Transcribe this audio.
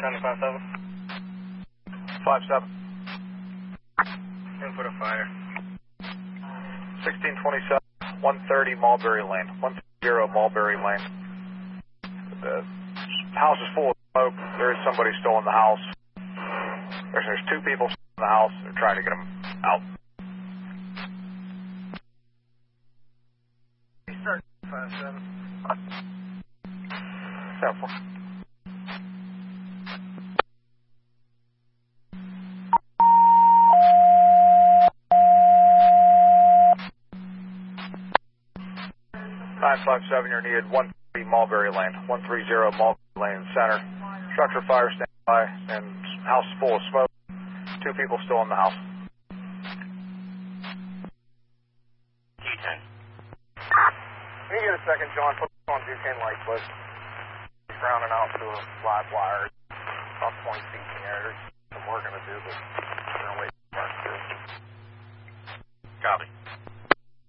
757. 57. Input a fire. 1627, 130 Mulberry Lane. 130 Mulberry Lane. The house is full of smoke. There is somebody still in the house. There's two people still in the house. They're trying to get them out. Start 57. 7-4. You're needed 130 Mulberry Lane. 130 Mulberry Lane Center. Structure fire standby and house full of smoke. Two people still in the house. G10. Can you get a second, John? Put on Duquesne Lake, please. He's rounding out to a live wire. About 20 feet in the air. There's some work going to do, but we're going to wait for us to. Copy.